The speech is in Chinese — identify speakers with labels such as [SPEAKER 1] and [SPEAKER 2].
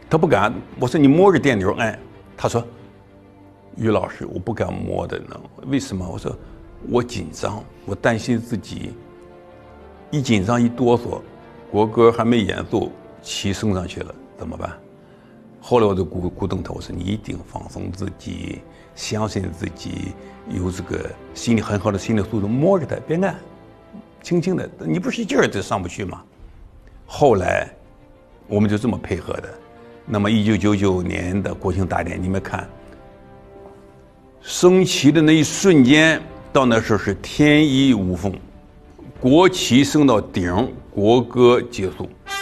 [SPEAKER 1] 他不敢。我说你摸着电钮按，他说于老师我不敢摸的呢，为什么？我说我紧张，我担心自己一紧张一哆嗦，国歌还没演奏，旗升上去了怎么办？后来我就鼓动他，我说你一定放松自己，相信自己，有这个很好的心理素质，摸着它别按，轻轻的，你不是一劲儿就上不去吗？后来我们就这么配合的。那么1999年的国庆大典，你们看，升旗的那一瞬间，到那时候是天衣无缝，国旗升到顶，国歌结束。